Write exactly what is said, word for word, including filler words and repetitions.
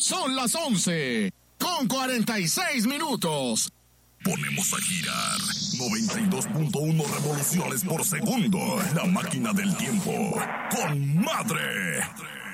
Son las once, con cuarenta y seis minutos. Ponemos a girar noventa y dos punto uno revoluciones por segundo. La máquina del tiempo. ¡Con madre!